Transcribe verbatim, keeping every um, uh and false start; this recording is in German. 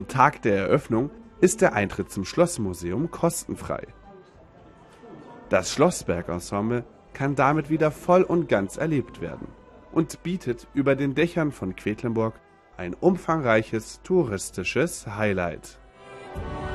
Am Tag der Eröffnung ist der Eintritt zum Schlossmuseum kostenfrei. Das Schlossbergensemble kann damit wieder voll und ganz erlebt werden und bietet über den Dächern von Quedlinburg ein umfangreiches touristisches Highlight.